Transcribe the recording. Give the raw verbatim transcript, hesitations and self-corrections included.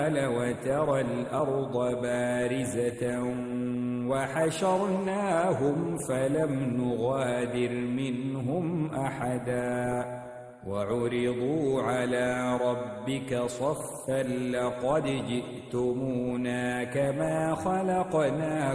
وترى الأرض بارزة وحشرناهم فلم نغادر منهم أحدا وعرضوا على ربك صفا لقد جئتمونا كما خلقناكم